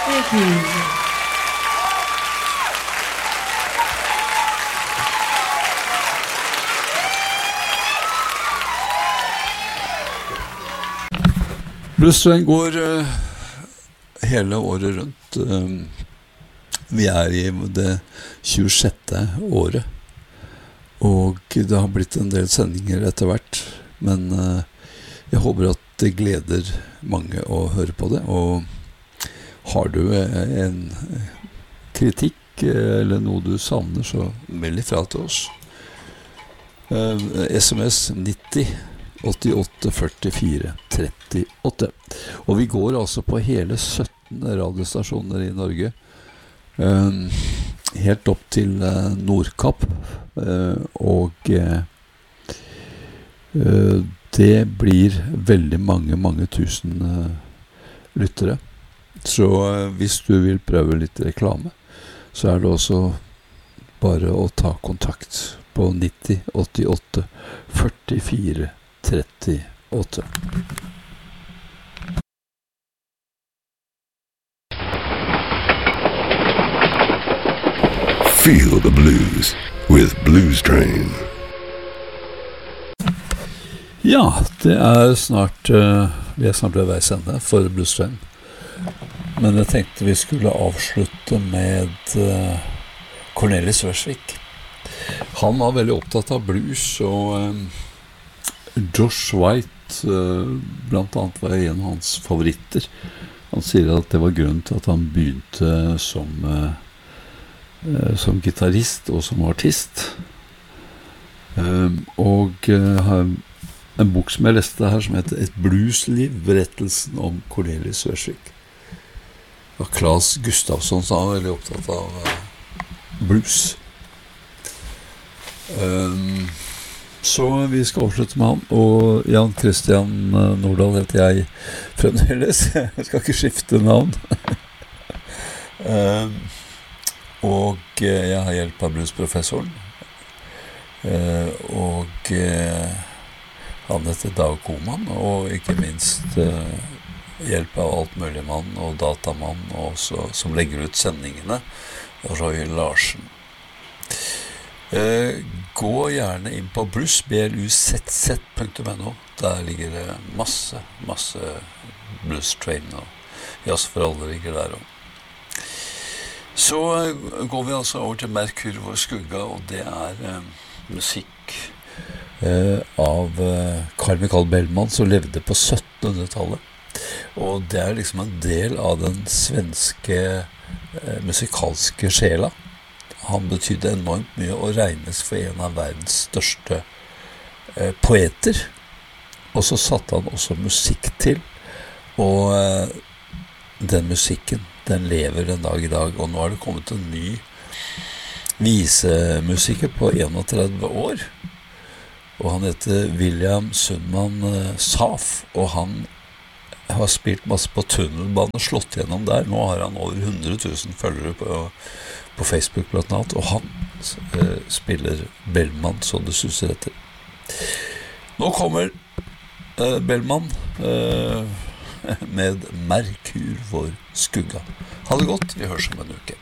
Thank you. Bluesveien går hele året rundt. Vi I det 26. året, og det har blitt en del sendinger etter hvert, men jeg håper at det gleder mange å høre på det, og har du en kritikk eller noe du savner, så meld ifra til oss. SMS 90 88 44 38. Og vi går altså på hele 17 radiostasjoner I Norge, helt opp til Nordkapp, og det blir veldig mange tusen lyttere. Så hvis du vil prøve litt reklame, så det også bare å ta kontakt på 90 88 44 38. Feel the blues with Blues Train. Ja, det snart vi snart ved veis ende for Blues Train. Men jeg tenkte vi skulle avslutte med Cornelis Vreeswijk. Han var veldig opptatt av blues, og Josh White blant annet var en av hans favoritter. Han sier at det var grunnen til at han begynte som gitarrist og som artist. Og en bok som jeg leste her som heter Et bluesliv, berettelsen om Cornelis Vreeswijk. Og Claes Gustafsson sa han var veldig opptatt av blues. Så vi skal avslutte med han, og Jan Christian Nordahl heter jeg fremdeles. Jeg skal ikke skifte navn. Og jeg har hjelp av bluesprofessoren, og han heter Dag Koman, og ikke minst hjelp av alt mulig mann og datamann også, som legger ut sendingene, Roy Larsen. Gå gjerne inn på blues.no. Der ligger det masse Blues Train, og Jazz for alle ligger der også. Så går vi altså over til Merkur vår skugga, og det musikk av Carl Michael Bellman, som levde på 1700-tallet. Og det liksom en del av den svenske musikalske sjela. Han betydde enormt mye og regnes for en av verdens største poeter. Og så satte han også musikk til, og den musikken, den lever den dag I dag, og nå det kommet en ny visemusiker på 31 år, og han heter William Sundman Saf, og han har spilt masse på tunnelbane, slått gjennom der. Nå har han over 100 000 følgere på Facebook blant annet, og han spiller Bellman så det suser etter. Nå kommer Bellman med Merkur vår skugga. Ha det godt, vi høres om en uke.